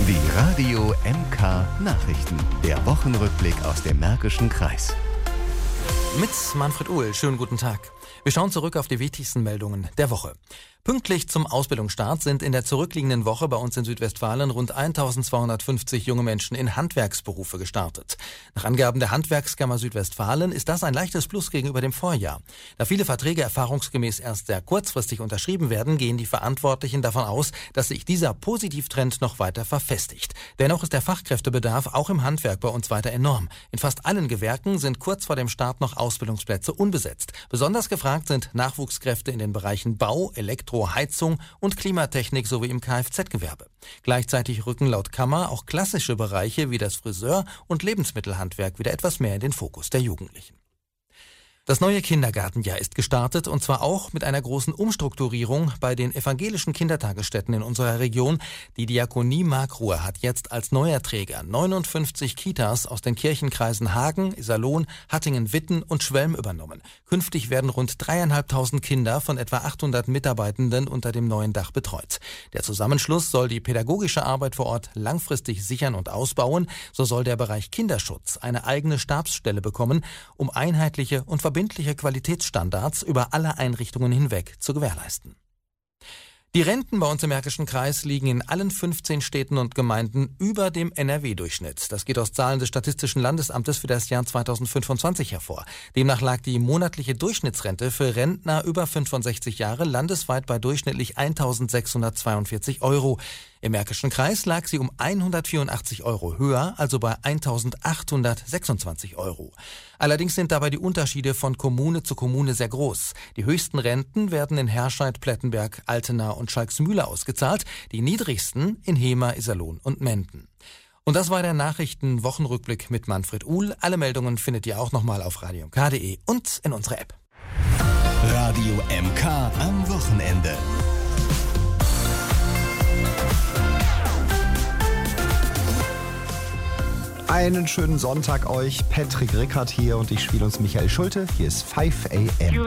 Die Radio MK Nachrichten. Der Wochenrückblick aus dem Märkischen Kreis. Mit Manfred Uhl, schönen guten Tag. Wir schauen zurück auf die wichtigsten Meldungen der Woche. Pünktlich zum Ausbildungsstart sind in der zurückliegenden Woche bei uns in Südwestfalen rund 1250 junge Menschen in Handwerksberufe gestartet. Nach Angaben der Handwerkskammer Südwestfalen ist das ein leichtes Plus gegenüber dem Vorjahr. Da viele Verträge erfahrungsgemäß erst sehr kurzfristig unterschrieben werden, gehen die Verantwortlichen davon aus, dass sich dieser Positivtrend noch weiter verfestigt. Dennoch ist der Fachkräftebedarf auch im Handwerk bei uns weiter enorm. In fast allen Gewerken sind kurz vor dem Start noch Ausbildungsplätze unbesetzt. Besonders gefragt sind Nachwuchskräfte in den Bereichen Bau, Elektro, Heizung und Klimatechnik sowie im Kfz-Gewerbe. Gleichzeitig rücken laut Kammer auch klassische Bereiche wie das Friseur- und Lebensmittelhandwerk wieder etwas mehr in den Fokus der Jugendlichen. Das neue Kindergartenjahr ist gestartet und zwar auch mit einer großen Umstrukturierung bei den evangelischen Kindertagesstätten in unserer Region. Die Diakonie Markruhe hat jetzt als neuer Träger 59 Kitas aus den Kirchenkreisen Hagen, Iserlohn, Hattingen, Witten und Schwelm übernommen. Künftig werden rund 3.500 Kinder von etwa 800 Mitarbeitenden unter dem neuen Dach betreut. Der Zusammenschluss soll die pädagogische Arbeit vor Ort langfristig sichern und ausbauen. So soll der Bereich Kinderschutz eine eigene Stabsstelle bekommen, um einheitliche und verbindliche Qualitätsstandards über alle Einrichtungen hinweg zu gewährleisten. Die Renten bei uns im Märkischen Kreis liegen in allen 15 Städten und Gemeinden über dem NRW-Durchschnitt. Das geht aus Zahlen des Statistischen Landesamtes für das Jahr 2025 hervor. Demnach lag die monatliche Durchschnittsrente für Rentner über 65 Jahre landesweit bei durchschnittlich 1.642 Euro. Im Märkischen Kreis lag sie um 184 Euro höher, also bei 1.826 Euro. Allerdings sind dabei die Unterschiede von Kommune zu Kommune sehr groß. Die höchsten Renten werden in Herscheid, Plettenberg, Altena und Schalksmühle ausgezahlt, die niedrigsten in Hemer, Iserlohn und Menden. Und das war der Nachrichten-Wochenrückblick mit Manfred Uhl. Alle Meldungen findet ihr auch nochmal auf radiomk.de und in unserer App. Radio MK am Wochenende. Einen schönen Sonntag euch. Patrick Rickard hier und ich spiele uns Michael Schulte. Hier ist 5 AM.